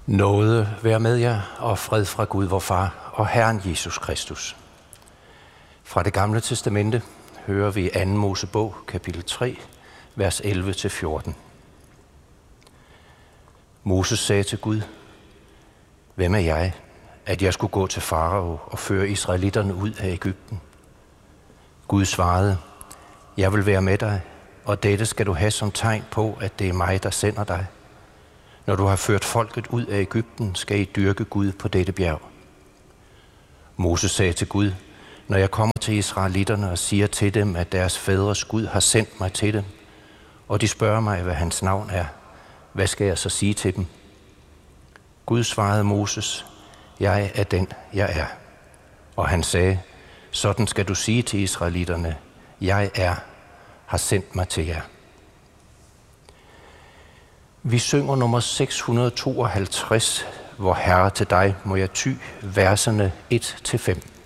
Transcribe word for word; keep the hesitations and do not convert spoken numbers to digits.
Nåde være med jer, og fred fra Gud vor Far og Herren Jesus Kristus. Fra det gamle testamente hører vi anden Mosebog, kapitel tre, vers elleve til fjorten. Moses sagde til Gud: Hvem er jeg, at jeg skulle gå til farao og føre israelitterne ud af Egypten? Gud svarede: Jeg vil være med dig, og dette skal du have som tegn på, at det er mig, der sender dig. Når du har ført folket ud af Egypten, skal I dyrke Gud på dette bjerg. Moses sagde til Gud: Når jeg kommer til israelitterne og siger til dem, at deres fædres Gud har sendt mig til dem, og de spørger mig, hvad hans navn er, hvad skal jeg så sige til dem? Gud svarede Moses: Jeg er den, jeg er. Og han sagde: Sådan skal du sige til israelitterne: Jeg er, har sendt mig til jer. Vi synger nummer seks hundrede tooghalvtreds, Vor Herre til dig må jeg ty, verserne et til fem.